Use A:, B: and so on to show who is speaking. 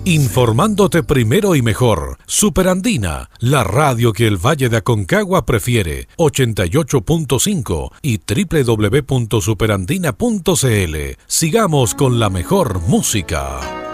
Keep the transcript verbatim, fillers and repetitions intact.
A: Informándote primero y mejor. Superandina, la radio que el Valle de Aconcagua prefiere. ochenta y ocho punto cinco y doble u doble u doble u punto superandina punto c l. Sigamos con la mejor música.